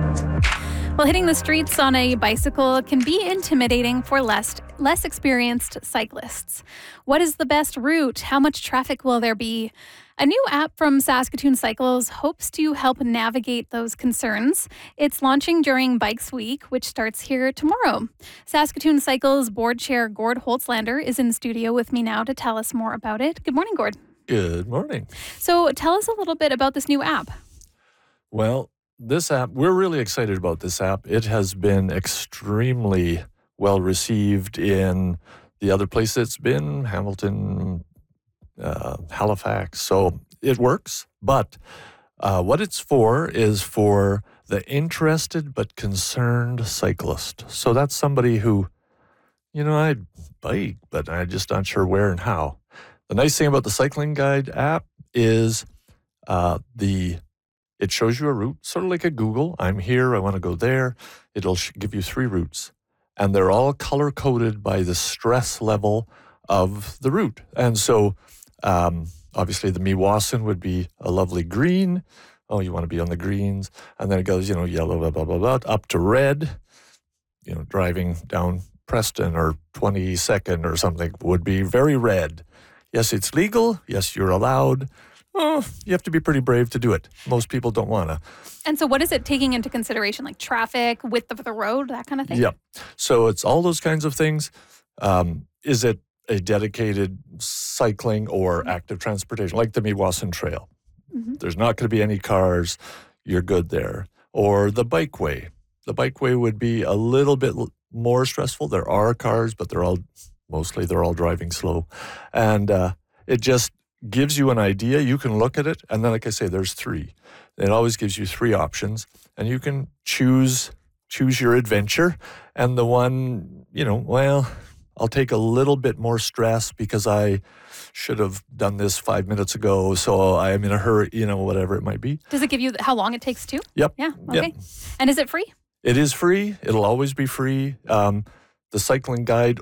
Well, hitting the streets on a bicycle can be intimidating for less experienced cyclists. What is the best route? How much traffic will there be? A new app from Saskatoon Cycles hopes to help navigate those concerns. It's launching during Bikes Week, which starts here tomorrow. Saskatoon Cycles board chair Gord Holtzlander is in studio with me now to tell us more about it. Good morning, Gord. Good morning. So tell us a little bit about this new app. Well, this app, we're really excited about this app. It has been extremely well received in the other place it's been, Hamilton, Halifax. So it works, but what it's for is for the interested but concerned cyclist. So that's somebody who, I bike, but I'm just not sure where and how. The nice thing about the Cycling Guide app is it shows you a route, sort of like a Google. I'm here, I want to go there. It'll give you 3 routes, and they're all color-coded by the stress level of the route. And so, obviously, the Meewasin would be a lovely green. Oh, you want to be on the greens. And then it goes, yellow, blah, blah, blah, blah, up to red. Driving down Preston or 22nd or something would be very red. Yes, it's legal. Yes, you're allowed. Oh, you have to be pretty brave to do it. Most people don't want to. And so what is it taking into consideration, like traffic, width of the road, that kind of thing? Yep. So it's all those kinds of things. Is it a dedicated cycling or active transportation, like the Meewasin Trail? Mm-hmm. There's not going to be any cars. You're good there. Or the bikeway. The bikeway would be a little bit more stressful. There are cars, but they're all driving slow. And it just gives you an idea. You can look at it, and then, like I say, there's 3. It always gives you 3 options, and you can choose your adventure. And the one, I'll take a little bit more stress because I should have done this 5 minutes ago, so I am in a hurry, whatever it might be. Does it give you how long it takes to? Yep. Yeah, okay. Yep. And is it free? It is free. It'll always be free. The Cycling Guide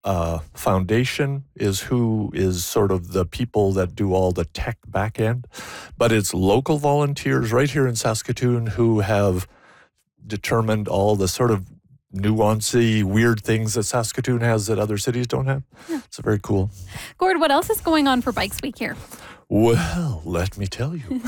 Foundation is who is sort of the people that do all the tech back end, but it's local volunteers right here in Saskatoon who have determined all the sort of nuancy, weird things that Saskatoon has that other cities don't have. Yeah. It's very cool. Gord, what else is going on for Bikes Week here? Well, let me tell you.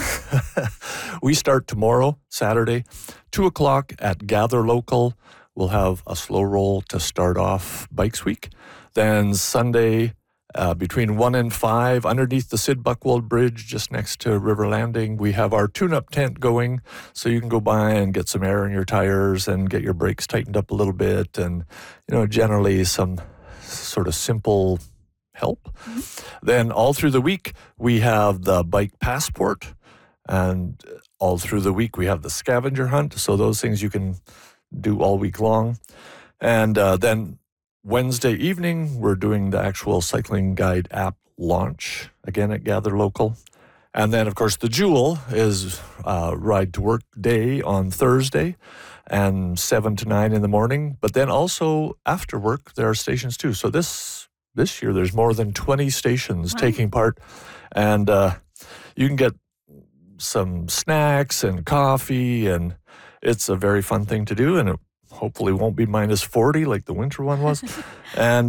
We start tomorrow, Saturday, 2 o'clock at Gather Local. We'll have a slow roll to start off Bikes Week. Then Sunday, between 1 and 5, underneath the Sid Buckwald Bridge, just next to River Landing, we have our tune-up tent going, so you can go by and get some air in your tires and get your brakes tightened up a little bit, and generally some sort of simple help. Mm-hmm. Then all through the week, we have the bike passport, and all through the week, we have the scavenger hunt, so those things you can do all week long. And then Wednesday evening, we're doing the actual Cycling Guide app launch, again at Gather Local. And then, of course, the Jewel is Ride to Work Day on Thursday, and 7 to 9 in the morning. But then also after work, there are stations too. So this year, there's more than 20 stations taking part. And you can get some snacks and coffee, and it's a very fun thing to do, and it hopefully won't be minus 40 like the winter one was. And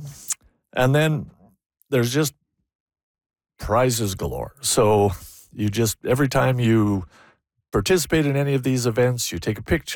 then there's just prizes galore. So every time you participate in any of these events, you take a picture,